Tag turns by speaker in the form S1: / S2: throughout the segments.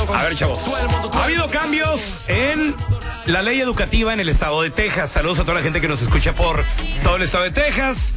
S1: A ver, chavos. Ha habido cambios en la ley educativa en el estado de Texas. Saludos a toda la gente que nos escucha por todo el estado de Texas.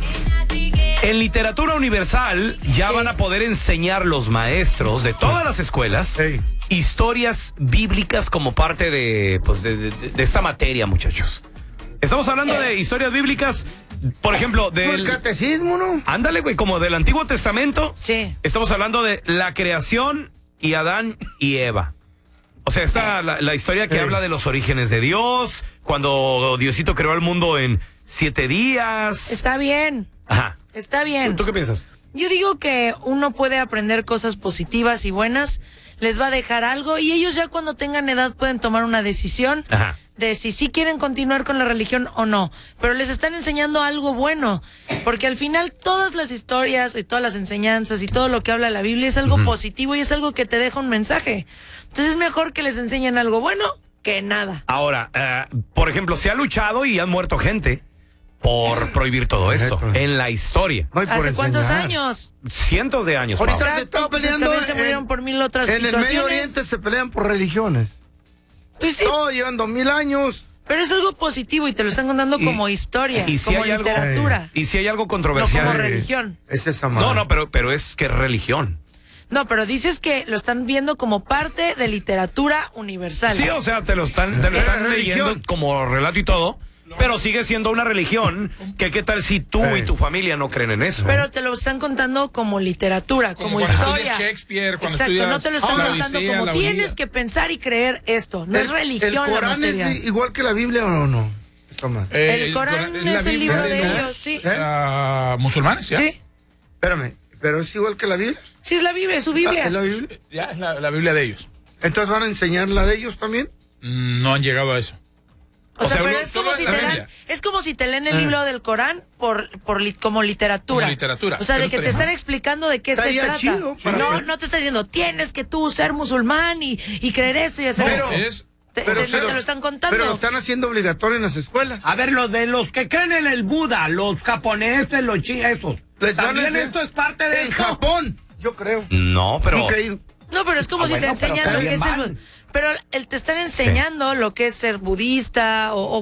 S1: En literatura universal ya van a poder enseñar los maestros de todas las escuelas historias bíblicas como parte de esta materia, muchachos. Estamos hablando de historias bíblicas, por ejemplo, del
S2: catecismo, ¿no?
S1: Ándale, güey, como del Antiguo Testamento.
S3: Sí.
S1: Estamos hablando de la creación y Adán y Eva. O sea, está la historia que habla de los orígenes de Dios, cuando Diosito creó el mundo en 7 días.
S3: Está bien.
S1: Ajá.
S3: Está bien.
S1: ¿Tú qué piensas?
S3: Yo digo que uno puede aprender cosas positivas y buenas, les va a dejar algo y ellos ya cuando tengan edad pueden tomar una decisión de si sí quieren continuar con la religión o no. Pero les están enseñando algo bueno, porque al final todas las historias y todas las enseñanzas y todo lo que habla la Biblia es algo positivo y es algo que te deja un mensaje. Entonces es mejor que les enseñen algo bueno que nada.
S1: Ahora, por ejemplo, se ha luchado y han muerto gente por prohibir todo esto en la historia.
S3: ¿Hace cuántos años?
S1: Cientos de años.
S2: Ahorita
S1: Pablo.
S2: se está peleando.
S3: También se murieron por 1000 otras
S2: en
S3: situaciones.
S2: el Medio Oriente se pelean por religiones.
S3: Pues sí.
S2: Todos llevan 2000 años.
S3: Pero es algo positivo y te lo están contando como historia,
S1: y si
S3: como
S1: hay algo,
S3: literatura.
S1: y si hay algo
S3: No
S1: controversial.
S3: como religión.
S2: Es esa madre.
S1: No, pero es que es religión.
S3: No, pero dices que lo están viendo como parte de literatura universal.
S1: Sí, o sea, te lo están leyendo como relato y todo, pero sigue siendo una religión que qué tal si tú y tu familia no creen en eso.
S3: Pero te lo están contando como literatura, como
S4: cuando
S3: historia.
S4: estudias Shakespeare, cuando
S3: Exacto,
S4: estudias
S3: no te lo están
S4: la
S3: contando
S4: Odisea,
S3: como
S4: la
S3: tienes
S4: Ilíada.
S3: que pensar y creer esto. No es religión
S2: ¿El
S3: la
S2: Corán
S3: materia.
S2: es igual que la Biblia o no?
S3: El Corán es
S4: la
S3: el
S4: Biblia
S3: libro de
S4: los,
S3: ellos, sí.
S4: musulmanes, ¿ya?
S3: Sí.
S2: Espérame, ¿pero es igual que la Biblia?
S3: Sí, es la Biblia, es su Biblia.
S2: ¿Es la Biblia?
S4: Ya, es la Biblia de ellos.
S2: ¿Entonces van a enseñar la de ellos también?
S4: No han llegado a eso.
S3: O sea, pero
S4: solo-
S3: es como
S4: solo
S3: si
S4: la
S3: te
S4: Biblia.
S3: es como si te leen el libro del Corán como literatura.
S4: Como literatura.
S3: O sea, de
S4: Eso
S3: que te
S4: estaría
S3: están
S4: mal.
S3: explicando de qué
S2: Estaría
S3: se trata.
S2: chido para
S3: No,
S2: ver.
S3: no te está diciendo, tienes que tú ser musulmán y creer esto y hacer
S2: Pero-
S3: esto. Te
S2: se
S3: lo están contando.
S2: Pero lo están haciendo obligatorio en las escuelas.
S5: A ver, los que creen en el Buda, los japoneses, los chinos, esos.
S2: Les van a
S5: También
S2: enseñar-
S5: esto es parte de
S2: En
S5: esto.
S2: Japón, yo creo.
S1: No, pero
S2: Nunca he ido.
S3: No, pero es como si te
S5: bueno, pero
S3: enseñan lo que
S5: también
S3: es el
S5: van.
S3: Pero te están enseñando lo que es ser budista o